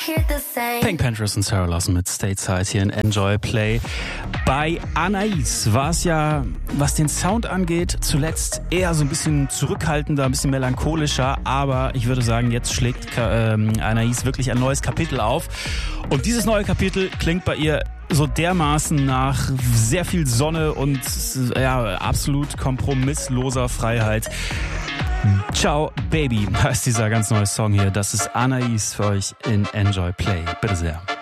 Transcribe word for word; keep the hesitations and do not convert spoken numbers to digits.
Pink Panthers und Sarah Lawson mit Stateside hier in Enjoy Play. Bei Anais war es ja, was den Sound angeht, zuletzt eher so ein bisschen zurückhaltender, ein bisschen melancholischer, aber ich würde sagen, jetzt schlägt ähm, Anais wirklich ein neues Kapitel auf. Und dieses neue Kapitel klingt bei ihr so dermaßen nach sehr viel Sonne und ja, absolut kompromissloser Freiheit. Ciao Baby heißt dieser ganz neue Song hier. Das ist Anais für euch in Enjoy Play. Bitte sehr.